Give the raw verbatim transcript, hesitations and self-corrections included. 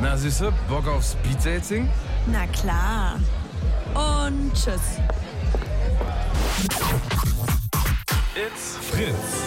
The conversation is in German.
Na Süße, Bock auf Speeddating? Na klar. Und tschüss. It's Fritz.